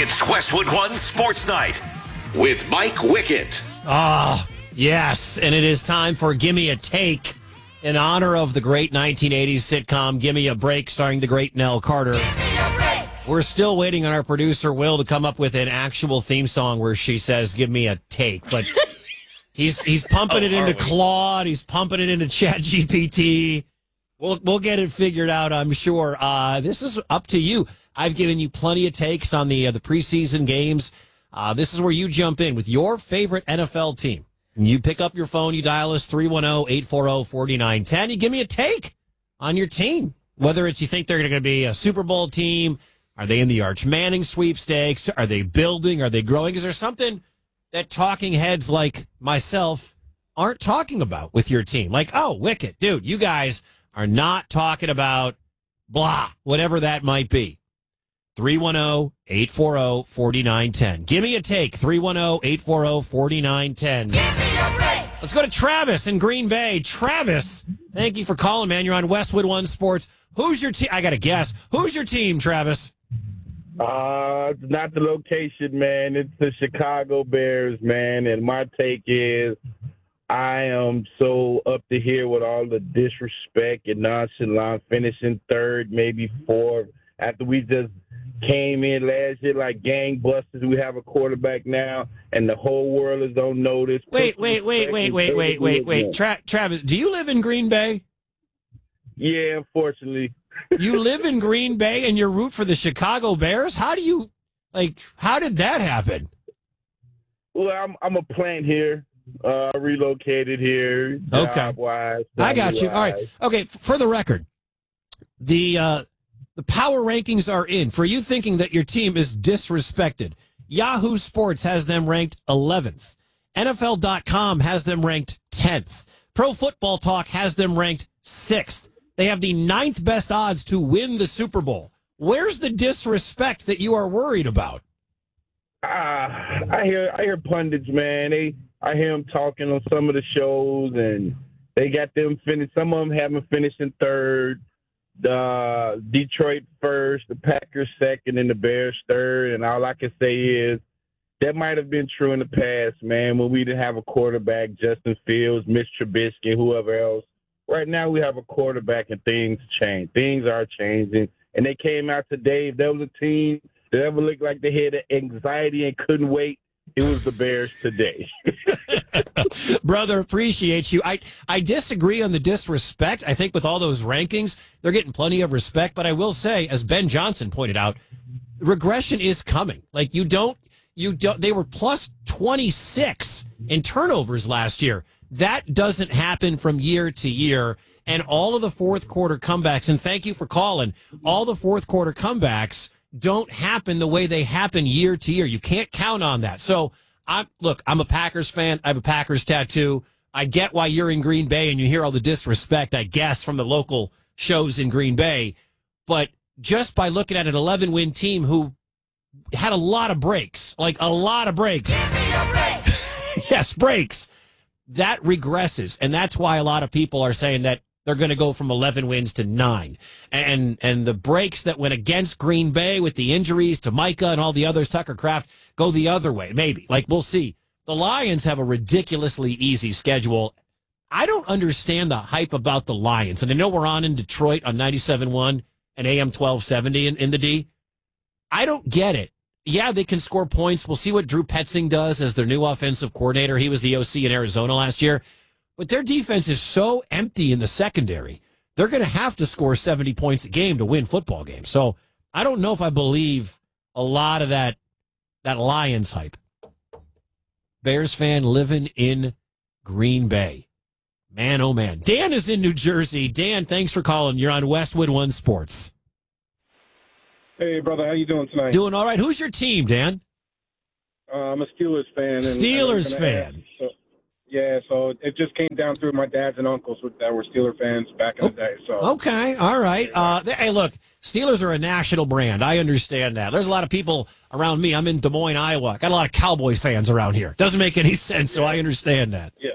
It's Westwood One Sports Night with Mike Wickett. Oh, yes, and it is time for Gimme a Take in honor of the great 1980s sitcom Gimme a Break starring the great Nell Carter. We're still waiting on our producer, Will, to come up with an actual theme song where she says, give me a take. But he's pumping it into Claude. He's pumping it into ChatGPT. We'll get it figured out, I'm sure. This is up to you. I've given you plenty of takes on the preseason games. This is where you jump in with your favorite NFL team. And you pick up your phone, you dial us 310-840-4910. You give me a take on your team. Whether it's you think they're going to be a Super Bowl team, are they in the Arch Manning sweepstakes? Are they building? Are they growing? Is there something that talking heads like myself aren't talking about with your team? Like, oh, Wicked, dude, you guys are not talking about blah, whatever that might be. 310-840-4910. Give me a take. 310-840-4910. Give me a break. Let's go to Travis in Green Bay. Travis, thank you for calling, man. You're on Westwood One Sports. Who's your team? I got to guess. Who's your team, Travis? It's not the location, man. It's the Chicago Bears, man. And my take is I am so up to here with all the disrespect and nonchalant, finishing third, maybe fourth, after we just came in last year like gangbusters. We have a quarterback now, and the whole world is on notice. Wait. Travis, do you live in Green Bay? Yeah, unfortunately. You live in Green Bay and you root for the Chicago Bears? How did that happen? Well, I'm a plant here. Relocated here. Okay. Job-wise, I got you. All right. Okay, for the record, the power rankings are in. For you thinking that your team is disrespected, Yahoo Sports has them ranked 11th. NFL.com has them ranked 10th. Pro Football Talk has them ranked 6th. They have the 9th best odds to win the Super Bowl. Where's the disrespect that you are worried about? I hear pundits, man. I hear them talking on some of the shows, and they got them finished. Some of them haven't finished in third. The Detroit first, the Packers second, and the Bears third. And all I can say is that might have been true in the past, man, when we didn't have a quarterback, Justin Fields, Mitch Trubisky, whoever else. Right now we have a quarterback, and things change. Things are changing. And they came out today. If there was a team that ever looked like they had anxiety and couldn't wait, it was the Bears today. Brother, appreciate you. I disagree on the disrespect. I think with all those rankings, they're getting plenty of respect. But I will say, as Ben Johnson pointed out, regression is coming. Like they were plus 26 in turnovers last year. That doesn't happen from year to year. And all of the fourth quarter comebacks, and thank you for calling, all the fourth quarter comebacks don't happen the way they happen year to year. You can't count on that. So, I'm a Packers fan. I have a Packers tattoo. I get why you're in Green Bay and you hear all the disrespect, I guess, from the local shows in Green Bay. But just by looking at an 11-win team who had a lot of breaks, like a lot of breaks. Give me a break. Yes, breaks. That regresses. And that's why a lot of people are saying that they're going to go from 11 wins to 9. And the breaks that went against Green Bay with the injuries to Micah and all the others, Tucker Kraft, go the other way, maybe. Like, we'll see. The Lions have a ridiculously easy schedule. I don't understand the hype about the Lions. And I know we're on in Detroit on 97.1 and AM 1270 in the D. I don't get it. Yeah, they can score points. We'll see what Drew Petzing does as their new offensive coordinator. He was the OC in Arizona last year. But their defense is so empty in the secondary. They're going to have to score 70 points a game to win football games. So I don't know if I believe a lot of that Lions hype. Bears fan living in Green Bay. Man, oh man. Dan is in New Jersey. Dan, thanks for calling. You're on Westwood One Sports. Hey, brother. How you doing tonight? Doing all right. Who's your team, Dan? I'm a Steelers fan. Steelers fan. So it just came down through my dads and uncles that were Steeler fans back in the day. So okay, all right. Hey, look, Steelers are a national brand. I understand that. There's a lot of people around me. I'm in Des Moines, Iowa. Got a lot of Cowboys fans around here. Doesn't make any sense, so I understand that. Yeah.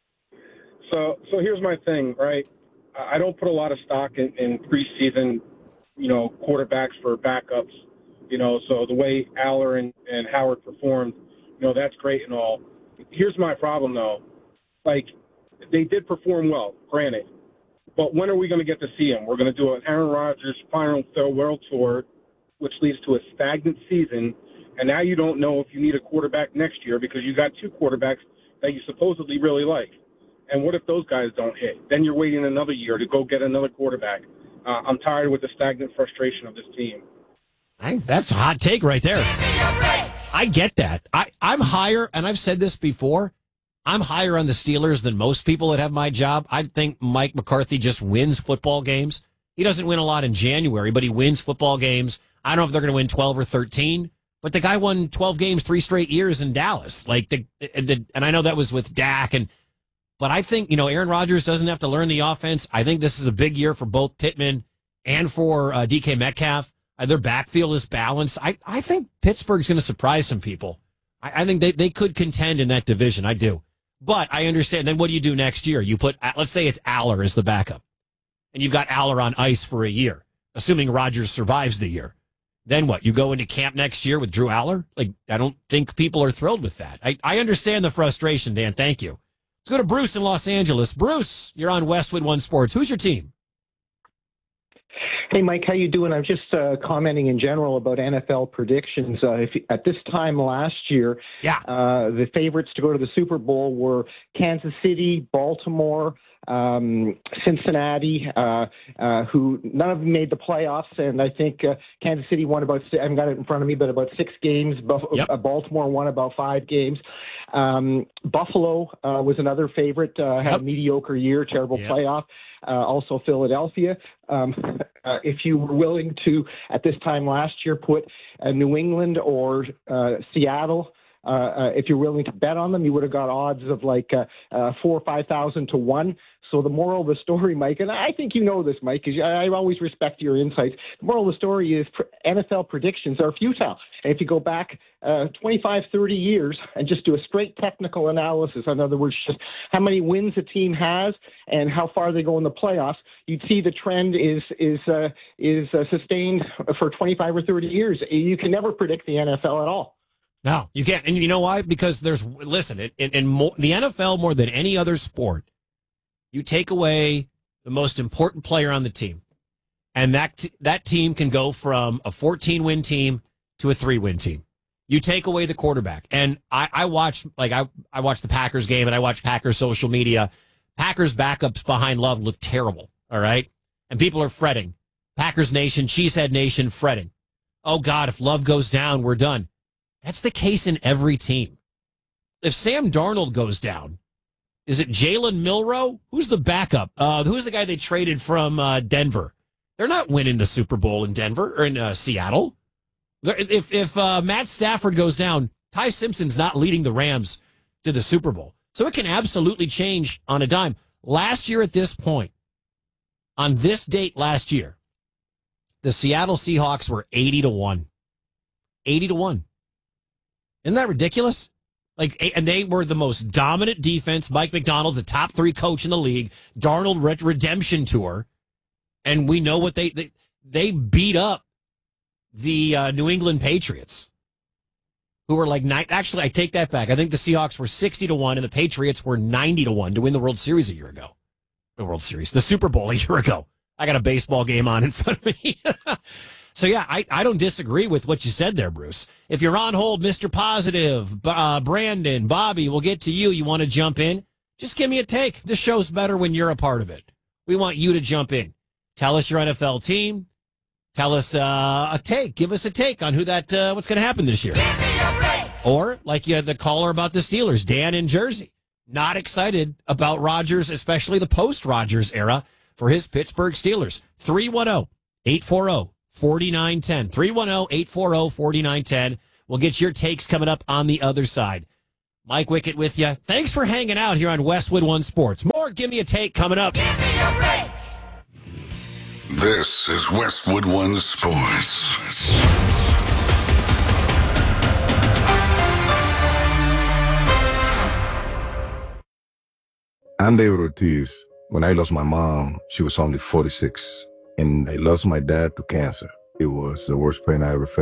So here's my thing, right? I don't put a lot of stock in preseason, quarterbacks for backups. So the way Aller and Howard performed, that's great and all. Here's my problem, though. Like, they did perform well, granted. But when are we going to get to see them? We're going to do an Aaron Rodgers final farewell tour, which leads to a stagnant season. And now you don't know if you need a quarterback next year because you got two quarterbacks that you supposedly really like. And what if those guys don't hit? Then you're waiting another year to go get another quarterback. I'm tired with the stagnant frustration of this team. That's a hot take right there. I get that. I'm higher, and I've said this before, I'm higher on the Steelers than most people that have my job. I think Mike McCarthy just wins football games. He doesn't win a lot in January, but he wins football games. I don't know if they're going to win 12 or 13, but the guy won 12 games 3 straight years in Dallas. And I know that was with Dak, but I think, Aaron Rodgers doesn't have to learn the offense. I think this is a big year for both Pittman and for DK Metcalf. Their backfield is balanced. I think Pittsburgh's going to surprise some people. I think they could contend in that division. I do. But I understand. Then what do you do next year? You put, let's say it's Aller as the backup, and you've got Aller on ice for a year, assuming Rodgers survives the year. Then what? You go into camp next year with Drew Aller? I don't think people are thrilled with that. I understand the frustration, Dan. Thank you. Let's go to Bruce in Los Angeles. Bruce, you're on Westwood One Sports. Who's your team? Hey, Mike, how you doing? I'm just commenting in general about NFL predictions. At this time last year, the favorites to go to the Super Bowl were Kansas City, Baltimore, Cincinnati, who none of them made the playoffs, and I think Kansas City won I haven't got it in front of me, but about 6 games. Baltimore won about 5 games. Buffalo was another favorite, had a mediocre year, terrible playoff. Also Philadelphia. If you were willing to, at this time last year, put New England or Seattle, if you're willing to bet on them, you would have got odds of 4,000 or 5,000 to 1. So the moral of the story, Mike, and I think you know this, Mike, because I always respect your insights. The moral of the story is NFL predictions are futile. And if you go back 25, 30 years and just do a straight technical analysis, in other words, just how many wins a team has and how far they go in the playoffs, you'd see the trend is sustained for 25 or 30 years. You can never predict the NFL at all. No, you can't. And you know why? Because the NFL, more than any other sport, you take away the most important player on the team, and that team can go from a 14-win team to a 3-win team. You take away the quarterback, and I watched the Packers game, and I watched Packers social media. Packers backups behind Love look terrible. All right, and people are fretting. Packers Nation, Cheesehead Nation, fretting. Oh God, if Love goes down, we're done. That's the case in every team. If Sam Darnold goes down, is it Jalen Milroe? Who's the backup? Who's the guy they traded from Denver? They're not winning the Super Bowl in Denver or in Seattle. If Matt Stafford goes down, Ty Simpson's not leading the Rams to the Super Bowl. So it can absolutely change on a dime. Last year at this point, on this date last year, the Seattle Seahawks were 80-1. 80-1. Isn't that ridiculous? And they were the most dominant defense. Mike McDonald's a top 3 coach in the league. Darnold redemption tour, and we know what they beat up the New England Patriots, who were actually, I take that back. I think the Seahawks were 60-1, and the Patriots were 90-1 to win the World Series a year ago. The Super Bowl a year ago. I got a baseball game on in front of me. So, yeah, I don't disagree with what you said there, Bruce. If you're on hold, Mr. Positive, Brandon, Bobby, we'll get to you. You want to jump in? Just give me a take. This show's better when you're a part of it. We want you to jump in. Tell us your NFL team. Tell us a take. Give us a take on what's going to happen this year. Or, like you had the caller about the Steelers, Dan in Jersey. Not excited about Rodgers, especially the post-Rodgers era for his Pittsburgh Steelers. 310-840-4910. 310-840-4910. We'll get your takes coming up on the other side. Mike Wickett with you. Thanks for hanging out here on Westwood One Sports. More Give Me a Take coming up. Give me a break. This is Westwood One Sports. I'm David Ortiz. When I lost my mom, she was only 46. And I lost my dad to cancer. It was the worst pain I ever felt.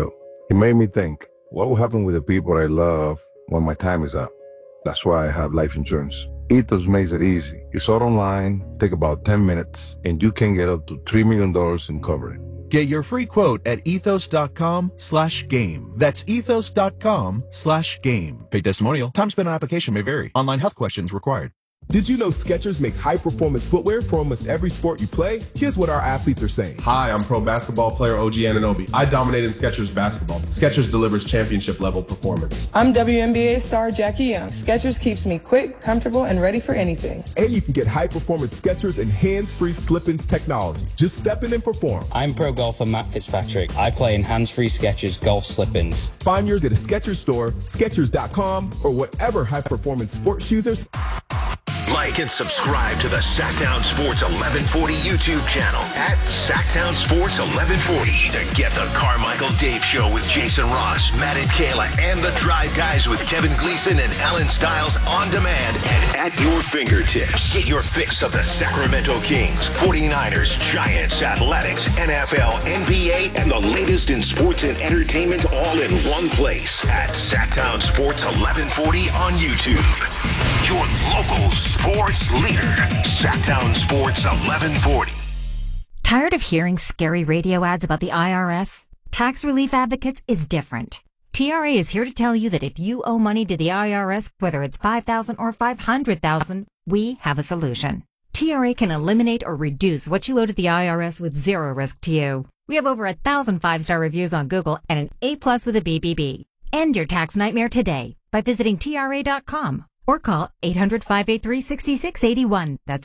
It made me think, what will happen with the people I love when my time is up? That's why I have life insurance. Ethos makes it easy. It's all online, take about 10 minutes, and you can get up to $3 million in coverage. Get your free quote at ethos.com/game. That's ethos.com/game. Paid testimonial. Time spent on application may vary. Online health questions required. Did you know Skechers makes high-performance footwear for almost every sport you play? Here's what our athletes are saying. Hi, I'm pro basketball player OG Anunoby. I dominate in Skechers basketball. Skechers delivers championship-level performance. I'm WNBA star Jackie Young. Skechers keeps me quick, comfortable, and ready for anything. And you can get high-performance Skechers and hands-free slip-ins technology. Just step in and perform. I'm pro golfer Matt Fitzpatrick. I play in hands-free Skechers golf slip-ins. Find yours at a Skechers store, Skechers.com, or whatever high-performance sports shoes are. Like and subscribe to the Sacktown Sports 1140 YouTube channel at Sacktown Sports 1140 to get the Carmichael Dave Show with Jason Ross, Matt and Kayla, and the Drive Guys with Kevin Gleason and Alan Stiles on demand and at your fingertips. Get your fix of the Sacramento Kings, 49ers, Giants, Athletics, NFL, NBA, and the latest in sports and entertainment all in one place at Sacktown Sports 1140 on YouTube. Your local sports leader, Sacktown Sports 1140. Tired of hearing scary radio ads about the IRS? Tax Relief Advocates is different. TRA is here to tell you that if you owe money to the IRS, whether it's $5,000 or $500,000, we have a solution. TRA can eliminate or reduce what you owe to the IRS with zero risk to you. We have over 1,000 5-star reviews on Google and an A+ with a BBB. End your tax nightmare today by visiting TRA.com. Or call 800-583-6681. That's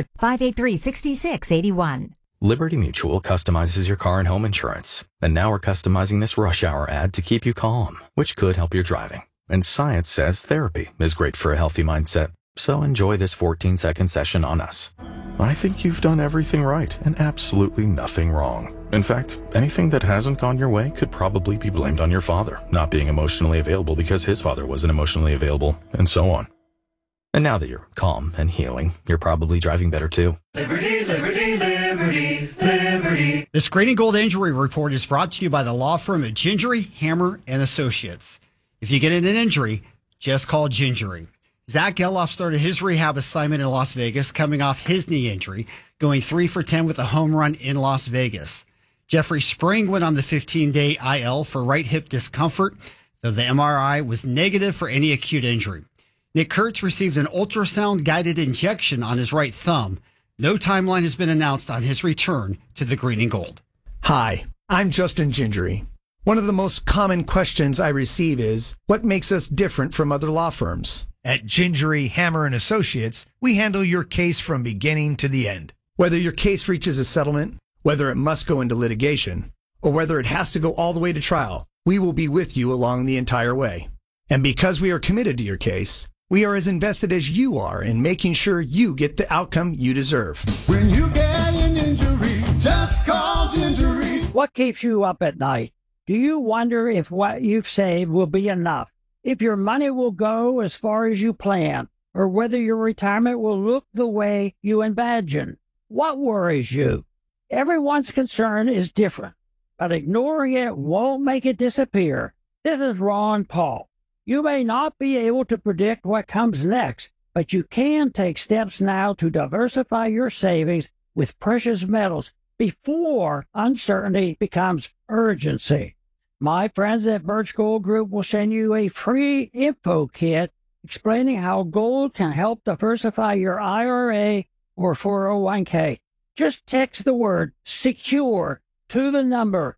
800-583-6681. Liberty Mutual customizes your car and home insurance. And now we're customizing this rush hour ad to keep you calm, which could help your driving. And science says therapy is great for a healthy mindset. So enjoy this 14-second session on us. I think you've done everything right and absolutely nothing wrong. In fact, anything that hasn't gone your way could probably be blamed on your father not being emotionally available because his father wasn't emotionally available, and so on. And now that you're calm and healing, you're probably driving better too. Liberty, liberty, liberty, liberty. The Green & Gold Injury Report is brought to you by the law firm of Gingery, Hammer, and Associates. If you get in an injury, just call Gingery. Zach Geloff started his rehab assignment in Las Vegas, coming off his knee injury, going 3 for 10 with a home run in Las Vegas. Jeffrey Spring went on the 15-day IL for right hip discomfort, though the MRI was negative for any acute injury. Nick Kurtz received an ultrasound-guided injection on his right thumb. No timeline has been announced on his return to the Green and Gold. Hi, I'm Justin Gingery. One of the most common questions I receive is, what makes us different from other law firms? At Gingery, Hammer, and Associates, we handle your case from beginning to the end. Whether your case reaches a settlement, whether it must go into litigation, or whether it has to go all the way to trial, we will be with you along the entire way. And because we are committed to your case, we are as invested as you are in making sure you get the outcome you deserve. When you get an injury, just call Gingery. What keeps you up at night? Do you wonder if what you've saved will be enough? If your money will go as far as you plan, or whether your retirement will look the way you imagine? What worries you? Everyone's concern is different, but ignoring it won't make it disappear. This is Ron Paul. You may not be able to predict what comes next, but you can take steps now to diversify your savings with precious metals before uncertainty becomes urgency. My friends at Birch Gold Group will send you a free info kit explaining how gold can help diversify your IRA or 401k. Just text the word SECURE to the number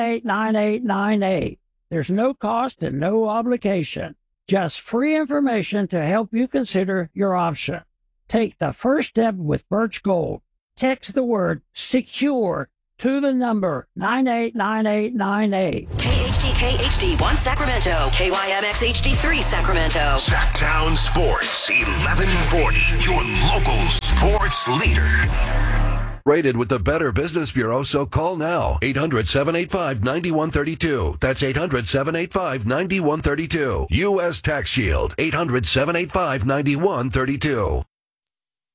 989898. There's no cost and no obligation. Just free information to help you consider your option. Take the first step with Birch Gold. Text the word SECURE to the number 989898. KHTK HD1 Sacramento. KYMX HD3 Sacramento. Sacktown Sports 1140. Your local sports leader. Rated with the Better Business Bureau, so call now. 800-785-9132. That's 800-785-9132. U.S. Tax Shield. 800-785-9132.